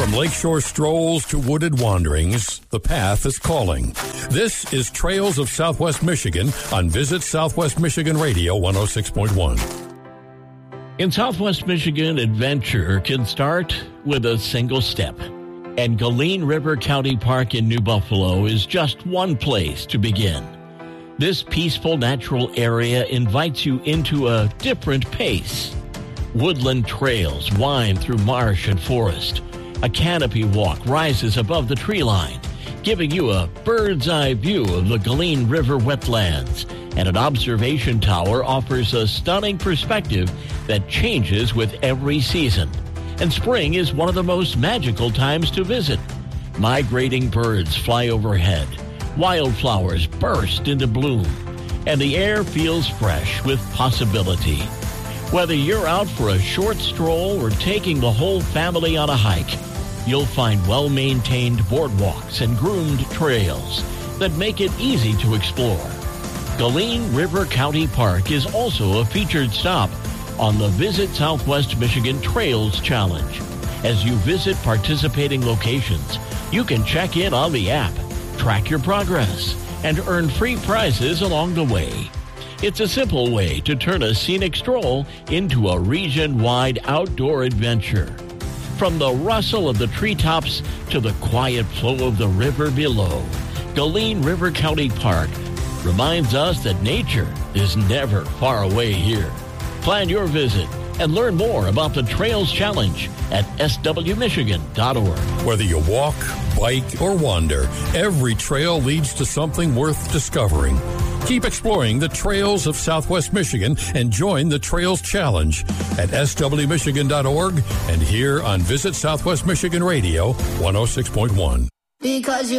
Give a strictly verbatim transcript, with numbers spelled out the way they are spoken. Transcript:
From lakeshore strolls to wooded wanderings, the path is calling. This is Trails of Southwest Michigan on Visit Southwest Michigan Radio one oh six point one. In Southwest Michigan, adventure can start with a single step. And Galeen River County Park in New Buffalo is just one place to begin. This peaceful natural area invites you into a different pace. Woodland trails wind through marsh and forest. A canopy walk rises above the tree line, giving you a bird's-eye view of the Galeen River wetlands, and an observation tower offers a stunning perspective that changes with every season. And spring is one of the most magical times to visit. Migrating birds fly overhead, wildflowers burst into bloom, and the air feels fresh with possibility. Whether you're out for a short stroll or taking the whole family on a hike, you'll find well-maintained boardwalks and groomed trails that make it easy to explore. Galeen River County Park is also a featured stop on the Visit Southwest Michigan Trails Challenge. As you visit participating locations, you can check in on the app, track your progress, and earn free prizes along the way. It's a simple way to turn a scenic stroll into a region-wide outdoor adventure. From the rustle of the treetops to the quiet flow of the river below, Galeen River County Park reminds us that nature is never far away here. Plan your visit and learn more about the Trails Challenge at s w michigan dot org. Whether you walk, bike, or wander, every trail leads to something worth discovering. Keep exploring the trails of Southwest Michigan and join the Trails Challenge at s w michigan dot org and here on Visit Southwest Michigan Radio one oh six point one. Because you